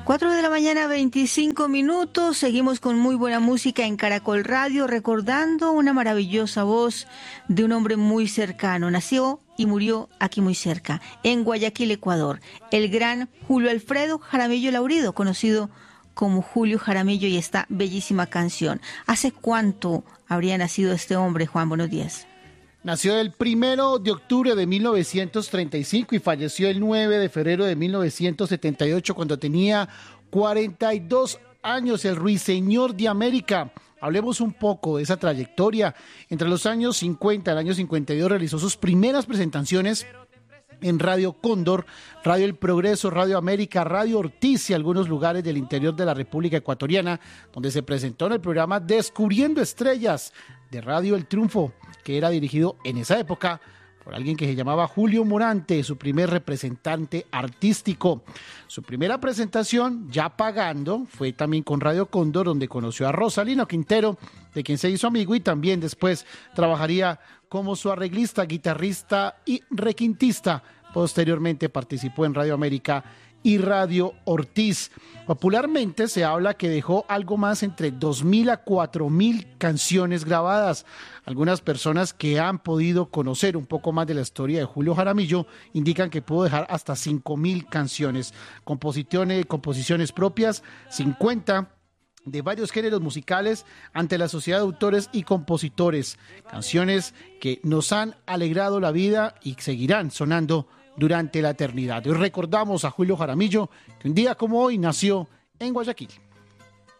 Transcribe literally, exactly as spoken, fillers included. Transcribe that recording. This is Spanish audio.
Cuatro de la mañana, veinticinco minutos. Seguimos con muy buena música en Caracol Radio, recordando una maravillosa voz de un hombre muy cercano. Nació y murió aquí muy cerca, en Guayaquil, Ecuador. El gran Julio Alfredo Jaramillo Laurido, conocido como Julio Jaramillo, y esta bellísima canción. ¿Hace cuánto habría nacido este hombre, Juan? Buenos días. Nació el primero de octubre de mil novecientos treinta y cinco y falleció el nueve de febrero de mil novecientos setenta y ocho cuando tenía cuarenta y dos años, el ruiseñor de América. Hablemos un poco de esa trayectoria. Entre los años cincuenta y el año cincuenta y dos realizó sus primeras presentaciones en Radio Cóndor, Radio El Progreso, Radio América, Radio Ortiz y algunos lugares del interior de la República Ecuatoriana, donde se presentó en el programa Descubriendo Estrellas de Radio El Triunfo, que era dirigido en esa época por alguien que se llamaba Julio Morante, su primer representante artístico. Su primera presentación, ya pagando, fue también con Radio Cóndor, donde conoció a Rosalino Quintero, de quien se hizo amigo y también después trabajaría como su arreglista, guitarrista y requintista. Posteriormente participó en Radio América y Radio Ortiz. Popularmente se habla que dejó algo más entre dos mil a cuatro mil canciones grabadas. Algunas personas que han podido conocer un poco más de la historia de Julio Jaramillo indican que pudo dejar hasta cinco mil canciones, composiciones, composiciones propias, cincuenta de varios géneros musicales ante la Sociedad de Autores y Compositores, canciones que nos han alegrado la vida y seguirán sonando durante la eternidad. Hoy recordamos a Julio Jaramillo, que un día como hoy nació en Guayaquil.